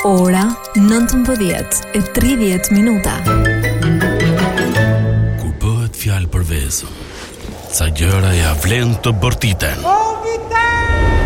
Ora 19:30. Kur bëhet fjalë për vezën, ca gjëra ja vlen të bërtiten.